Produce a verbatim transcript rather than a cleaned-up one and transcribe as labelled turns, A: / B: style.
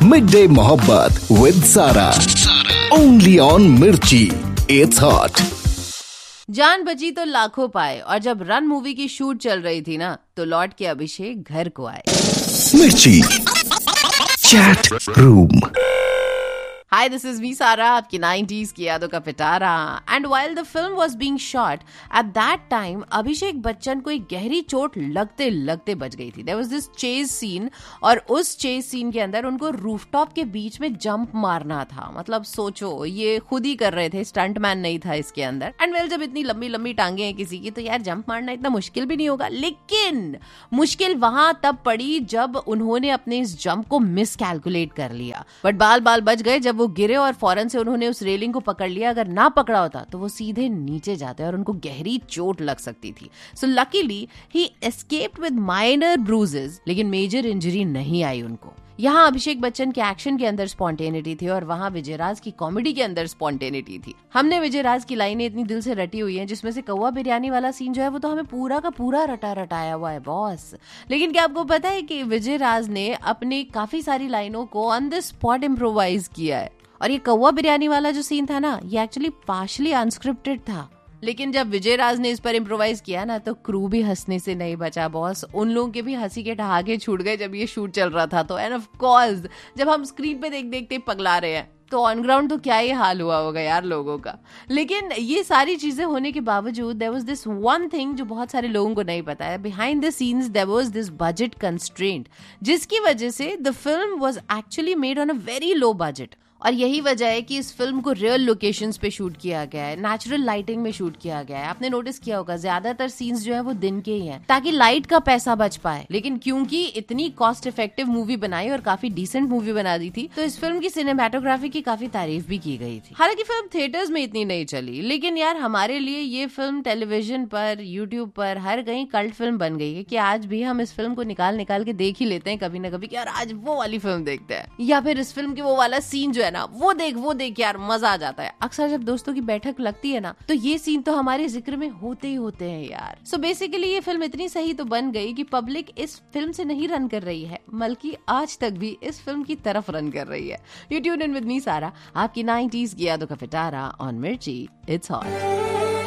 A: Mid day मोहब्बत with सारा, only on मिर्ची, इट्स हॉट।
B: जान बची तो लाखों पाए, और जब रन मूवी की शूट चल रही थी ना, तो लौट के अभिषेक घर को आए।
A: मिर्ची chat room.
B: Hi, this is me, Sara, आपकी नाइंटीज़ की यादों का पिटारा. And while the film was being shot, at that time, Abhishek Bachchan को एक गहरी चोट लगते लगते बच गई थी. There was this chase scene, और उस chase scene के अंदर उनको रूफटॉप के बीच में जंप मारना था. मतलब सोचो, ये खुद ही कर रहे थे, स्टंट मैन नहीं था इसके अंदर. एंड वेल, जब इतनी लंबी लंबी टांगे हैं किसी की, तो यार जंप मारना इतना मुश्किल भी नहीं होगा. लेकिन मुश्किल वहां तब पड़ी जब उन्होंने अपने इस जंप को मिस कैलकुलेट कर लिया. बट बाल बाल बच गए जब वो गिरे और फौरन से उन्होंने उस रेलिंग को पकड़ लिया. अगर ना पकड़ा होता तो वो सीधे नीचे जाते और उनको गहरी चोट लग सकती थी. So luckily he escaped with minor bruises, लेकिन मेजर इंजरी नहीं आई उनको. यहाँ अभिषेक बच्चन के एक्शन के अंदर स्पॉन्टेनिटी थी, और वहाँ विजयराज की कॉमेडी के अंदर स्पॉन्टेनिटी थी. हमने विजयराज की लाइनें इतनी दिल से रटी हुई हैं, जिसमें से कौवा बिरयानी वाला सीन जो है वो तो हमें पूरा का पूरा रटा रटाया हुआ है बॉस. लेकिन क्या आपको पता है कि विजयराज ने अपनी काफी सारी लाइनों को ऑन द स्पॉट इम्प्रोवाइज किया है. और ये कौवा बिरयानी वाला जो सीन था ना, ये एक्चुअली पार्शली अनस्क्रिप्टेड था. लेकिन जब विजयराज ने इस पर इम्प्रोवाइज किया ना, तो क्रू भी हंसने से नहीं बचा बॉस. उन लोगों के भी हंसी के ठहाके छूट गए जब ये शूट चल रहा था. तो एंड ऑफ कोर्स जब हम स्क्रीन पे देख देखते पगला रहे हैं, तो ऑन ग्राउंड तो क्या ही हाल हुआ होगा यार लोगों का. लेकिन ये सारी चीजें होने के बावजूद there was this one thing जो बहुत सारे लोगों को नहीं पता है. Behind the scenes there was this budget constraint, जिसकी वजह से the film was actually made on a very low budget. और यही वजह है कि इस फिल्म को रियल लोकेशंस पे शूट किया गया है, नेचुरल लाइटिंग में शूट किया गया है. आपने नोटिस किया होगा ज्यादातर सीन्स जो है वो दिन के ही हैं, ताकि लाइट का पैसा बच पाए. लेकिन क्योंकि इतनी कॉस्ट इफेक्टिव मूवी बनाई और काफी डिसेंट मूवी बना दी थी, तो इस फिल्म की सिनेमेटोग्राफी की काफी तारीफ भी की गई थी. हालांकि फिल्म थिएटर्स में इतनी नहीं चली, लेकिन यार हमारे लिए ये फिल्म टेलीविजन पर, यूट्यूब पर, हर कहीं कल्ट फिल्म बन गई है कि आज भी हम इस फिल्म को निकाल निकाल के देख ही लेते हैं कभी ना कभी, कि यार आज वो वाली फिल्म देखते हैं, या फिर इस फिल्म के वो वाला सीन जो है ना, वो देख वो देख यार मजा आ जाता है. अक्सर जब दोस्तों की बैठक लगती है ना, तो ये सीन तो हमारे जिक्र में होते ही होते हैं यार. सो so बेसिकली ये फिल्म इतनी सही तो बन गई कि पब्लिक इस फिल्म से नहीं रन कर रही है, बल्कि आज तक भी इस फिल्म की तरफ रन कर रही है. You tune in with me सारा, आपकी नाइंटीज़ की यादों का पिटारा ऑन मिर्ची, इट्स हॉट.